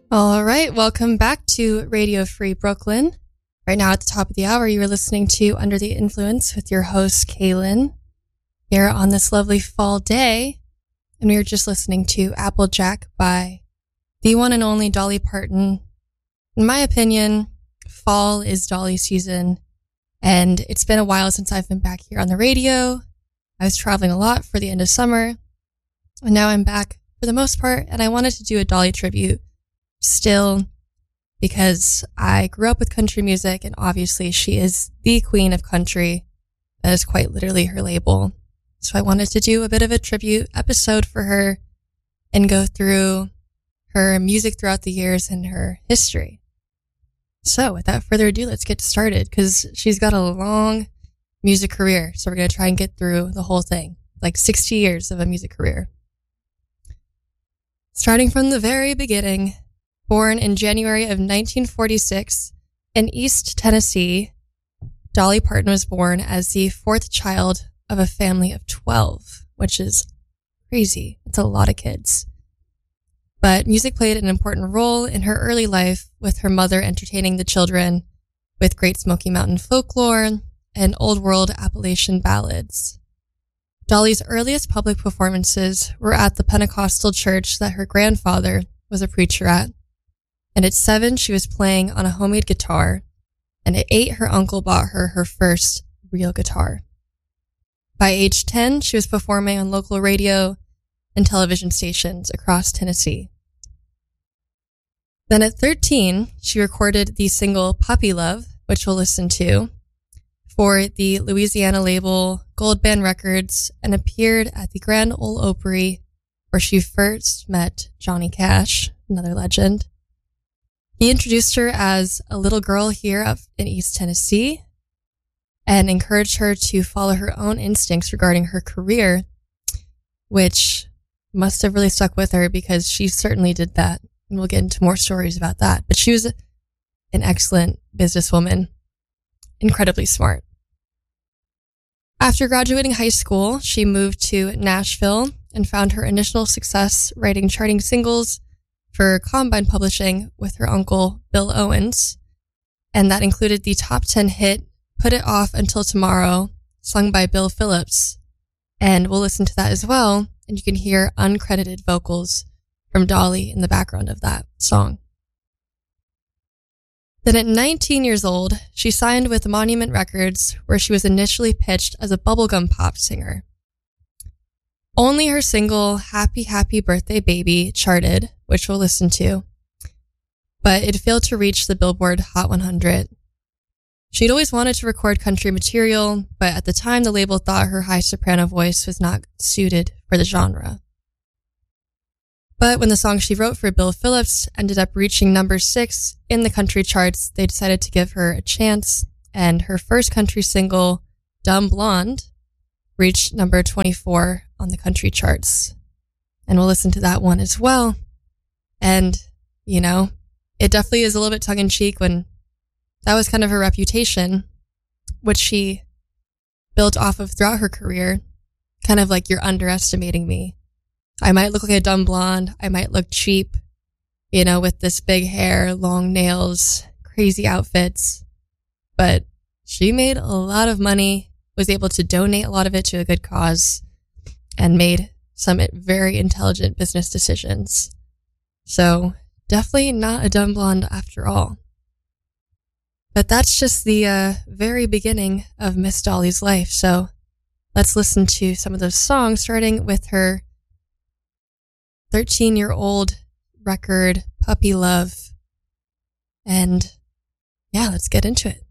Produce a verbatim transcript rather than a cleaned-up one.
All right, welcome back to Radio Free Brooklyn. Right now at the top of the hour, you are listening to Under the Influence with your host, Kaylin, here on this lovely fall day. And we were just listening to Applejack by the one and only Dolly Parton. In my opinion, fall is Dolly season, and it's been a while since I've been back here on the radio. I was traveling a lot for the end of summer, and now I'm back for the most part, and I wanted to do a Dolly tribute still because I grew up with country music, and obviously she is the queen of country. That is quite literally her label. So I wanted to do a bit of a tribute episode for her and go through her music throughout the years and her history. So without further ado, let's get started because she's got a long music career. So we're going to try and get through the whole thing, like sixty years of a music career. Starting from the very beginning, born in January of nineteen forty-six in East Tennessee, Dolly Parton was born as the fourth child of a family of twelve, which is crazy. It's a lot of kids. But music played an important role in her early life, with her mother entertaining the children with Great Smoky Mountain folklore and Old World Appalachian ballads. Dolly's earliest public performances were at the Pentecostal church that her grandfather was a preacher at. And at seven, she was playing on a homemade guitar. And at eight, her uncle bought her her first real guitar. By age ten, she was performing on local radio and television stations across Tennessee. Then at thirteen, she recorded the single Puppy Love, which we'll listen to, for the Louisiana label Gold Band Records, and appeared at the Grand Ole Opry, where she first met Johnny Cash, another legend. He introduced her as a little girl here up in East Tennessee and encouraged her to follow her own instincts regarding her career, which must have really stuck with her because she certainly did that. And we'll get into more stories about that. But she was an excellent businesswoman, incredibly smart. After graduating high school, she moved to Nashville and found her initial success writing charting singles for Combine Publishing with her uncle, Bill Owens. And that included the top ten hit, Put It Off Until Tomorrow, sung by Bill Phillips. And we'll listen to that as well. And you can hear uncredited vocals from Dolly in the background of that song. Then at nineteen years old, she signed with Monument Records, where she was initially pitched as a bubblegum pop singer. Only her single, Happy Happy Birthday Baby, charted, which we'll listen to, but it failed to reach the Billboard Hot one hundred. She'd always wanted to record country material, but at the time the label thought her high soprano voice was not suited for the genre. But when the song she wrote for Bill Phillips ended up reaching number six in the country charts, they decided to give her a chance, and her first country single, Dumb Blonde, reached number twenty-four on the country charts. And we'll listen to that one as well. And, you know, it definitely is a little bit tongue-in-cheek when that was kind of her reputation, which she built off of throughout her career. Kind of like, you're underestimating me. I might look like a dumb blonde. I might look cheap, you know, with this big hair, long nails, crazy outfits. But she made a lot of money, was able to donate a lot of it to a good cause, and made some very intelligent business decisions. So definitely not a dumb blonde after all. But that's just the uh, very beginning of Miss Dolly's life. So let's listen to some of those songs, starting with her thirteen-year-old record, Puppy Love. And yeah, let's get into it.